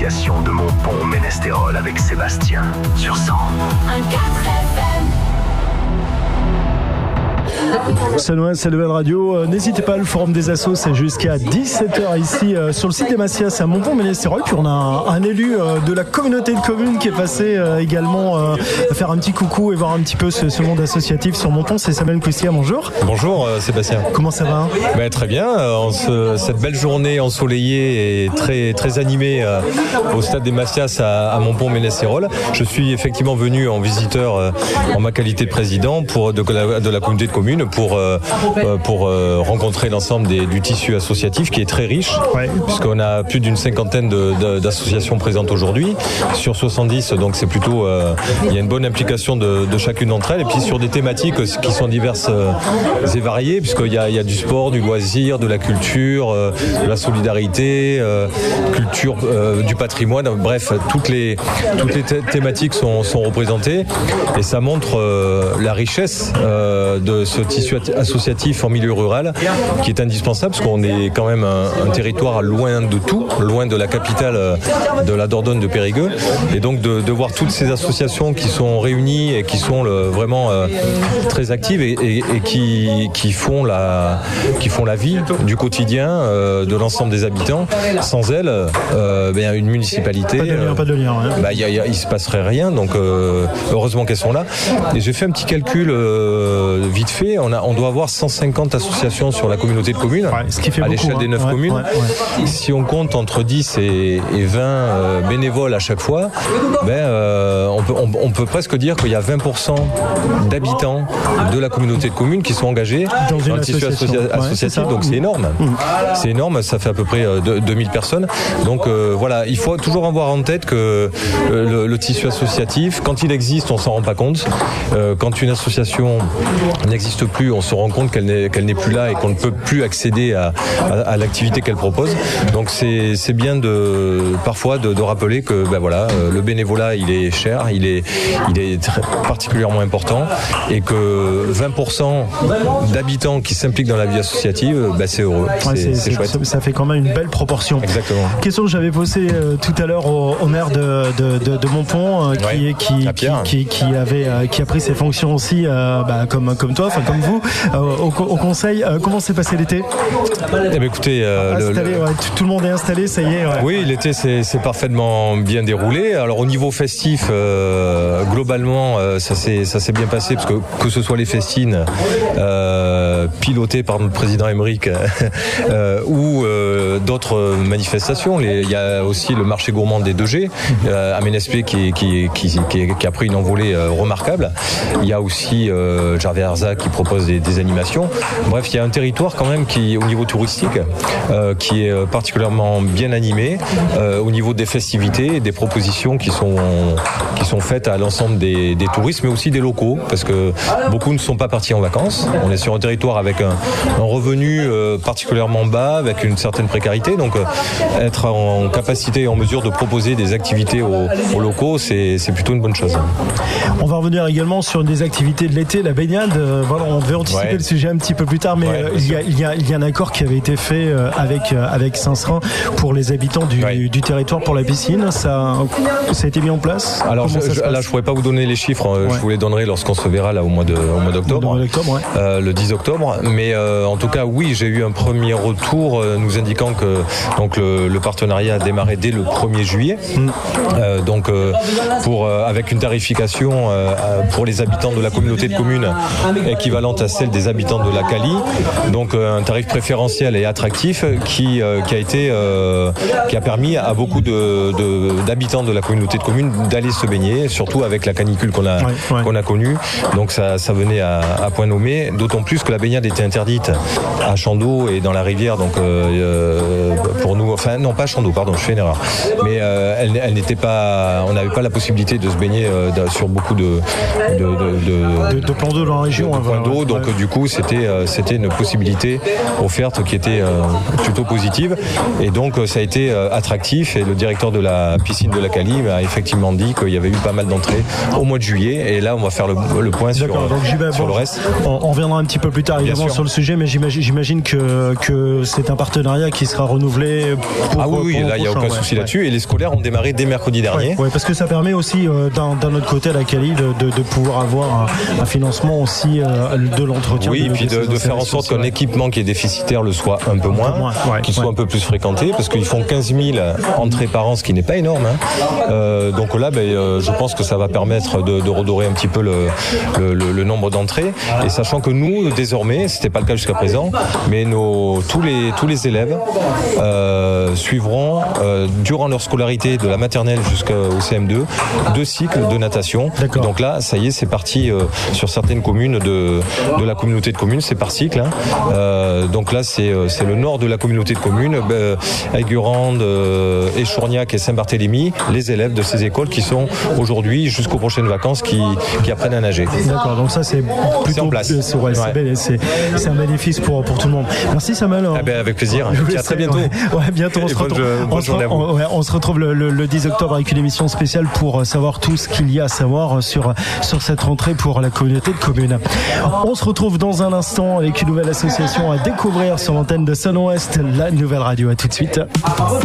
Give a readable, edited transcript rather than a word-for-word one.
l'application de Montpont-Ménestérol avec Sébastien sur 100. Un 4 FM. Salut Noël, c'est Level Radio. N'hésitez pas, le forum des assos, c'est jusqu'à 17h ici sur le site des Massias à Montpont-Ménestérol. Puis on a un élu de la communauté de communes qui est passé également faire un petit coucou et voir un petit peu ce monde associatif sur Montpont. C'est Samuel Coustia, bonjour. Bonjour Sébastien. Comment ça va ? Très bien, cette belle journée ensoleillée et très, très animée au stade des Massias à Montpont-Ménestérol. Je suis effectivement venu en visiteur en ma qualité de président de la communauté de communes pour rencontrer l'ensemble du tissu associatif qui est très riche, puisqu'on a plus d'une cinquantaine d'associations présentes aujourd'hui. Sur 70, donc c'est plutôt il y a une bonne implication de chacune d'entre elles, et puis sur des thématiques qui sont diverses et variées, puisqu'il y a du sport, du loisir, de la culture, de la solidarité, culture, du patrimoine, bref, toutes les thématiques sont représentées, et ça montre la richesse de ce tissu associatif en milieu rural qui est indispensable, parce qu'on est quand même un territoire loin de tout, loin de la capitale de la Dordogne de Périgueux, et donc de voir toutes ces associations qui sont réunies et qui sont vraiment très actives et qui font la vie du quotidien de l'ensemble des habitants. Sans elles, une municipalité, pas de lien, il se passerait rien, donc heureusement qu'elles sont là. Et j'ai fait un petit calcul vite fait, on doit avoir 150 associations sur la communauté de communes, ce qui fait à beaucoup, l'échelle des 9 communes. Si on compte entre 10 et 20 bénévoles à chaque fois, on peut presque dire qu'il y a 20% d'habitants de la communauté de communes qui sont engagés dans le tissu associatif, donc c'est énorme. C'est énorme, ça fait à peu près 2000 personnes. Donc voilà, il faut toujours avoir en tête que le tissu associatif, quand il existe, on s'en rend pas compte. Quand une association n'existe plus, on se rend compte qu'elle n'est plus là et qu'on ne peut plus accéder à l'activité qu'elle propose. Donc c'est bien parfois de rappeler que le bénévolat, il est cher, il est particulièrement important, et que 20% d'habitants qui s'impliquent dans la vie associative, c'est heureux, c'est chouette. Ça fait quand même une belle proportion. Exactement. Question que j'avais posée tout à l'heure au maire de Montpont, qui a pris ses fonctions aussi, comme toi, comme vous, au conseil. Comment s'est passé l'été ? Écoutez, tout le monde est installé, ça y est. Oui, l'été c'est parfaitement bien déroulé. Alors au niveau festif, globalement, ça s'est bien passé, parce que ce soit les festines pilotées par notre président Aymeric ou d'autres manifestations. Il y a aussi le marché gourmand des 2G à Ménespé qui a pris une envolée remarquable. Il y a aussi Gervais Arza qui propose des animations. Bref, il y a un territoire quand même qui, au niveau touristique, qui est particulièrement bien animé, au niveau des festivités et des propositions qui sont faites à l'ensemble des touristes, mais aussi des locaux, parce que beaucoup ne sont pas partis en vacances. On est sur un territoire avec un revenu particulièrement bas, avec une certaine précarité, donc être en capacité et en mesure de proposer des activités aux locaux, c'est plutôt une bonne chose. On va revenir également sur une des activités de l'été, la baignade. On devait anticiper le sujet un petit peu plus tard, mais il y a un accord qui avait été fait avec Saint-Serin pour les habitants du territoire pour la piscine. Ça a été mis en place. Alors je pourrais pas vous donner les chiffres, je vous les donnerai lorsqu'on se verra là au mois d'octobre, le 10 octobre. Mais en tout cas, oui, j'ai eu un premier retour nous indiquant que donc le partenariat a démarré dès le 1er juillet. Avec une tarification pour les habitants de la communauté de communes équivalente à celle des habitants de la Cali, donc un tarif préférentiel et attractif qui a permis à beaucoup d'habitants de la communauté de communes d'aller se baigner, surtout avec la canicule qu'on a connue. Donc ça venait à point nommé, d'autant plus que la baignade était interdite à Chandeau et dans la rivière, donc pour nous, enfin non pas à Chandeau, pardon, je fais une erreur, mais elle n'était pas, on n'avait pas la possibilité de se baigner sur beaucoup de plans d'eau dans la région, d'eau, donc du coup c'était une possibilité offerte qui était plutôt positive, et donc ça a été attractif, et le directeur de la piscine de la Cali m'a effectivement dit qu'il y avait eu pas mal d'entrées au mois de juillet, et là on va faire le point sur le reste. On reviendra un petit peu plus tard évidemment sur le sujet, mais j'imagine que c'est un partenariat qui sera renouvelé pour oui, là il n'y a aucun souci là-dessus, et les scolaires ont démarré dès mercredi dernier. Oui, parce que ça permet aussi d'un autre côté à la Cali de pouvoir avoir un financement aussi de l'entretien. Oui, et puis de faire en sorte qu'un équipement qui est déficitaire le soit un peu moins, qu'il soit un peu plus fréquenté, parce qu'ils font 15 000 entrées par an, ce qui n'est pas énorme. Donc là, je pense que ça va permettre de redorer un petit peu le nombre d'entrées, et sachant que nous, désormais, c'était pas le cas jusqu'à présent, mais tous les élèves suivront durant leur scolarité de la maternelle jusqu'au CM2 2 cycles de natation. D'accord. Donc là, ça y est, c'est parti sur certaines communes de la communauté de communes, c'est par cycle. Donc là, c'est le nord de la communauté de communes, Aigurande, Échourgnac et Saint-Barthélemy, les élèves de ces écoles qui sont aujourd'hui jusqu'aux prochaines vacances qui apprennent à nager. D'accord, donc ça c'est plutôt en place. C'est un bénéfice pour tout le monde. Merci Samuel. Avec plaisir. À très bientôt. Bientôt. On se retrouve le 10 octobre avec une émission spéciale pour savoir tout ce qu'il y a à savoir sur cette rentrée pour la communauté de communes. On se retrouve dans un instant avec une nouvelle association à découvrir sur l'antenne de Sun Ouest, la nouvelle radio. À tout de suite.